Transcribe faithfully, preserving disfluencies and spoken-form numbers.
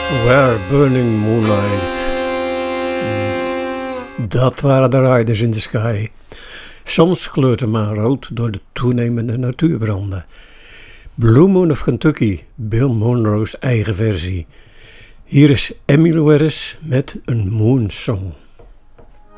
Where Burning Moonlight. Dat waren de Riders in the Sky. Soms kleurt de maan rood door de toenemende natuurbranden. Blue Moon of Kentucky, Bill Monroe's eigen versie. Hier is Emmylou Harris met een Moon Song.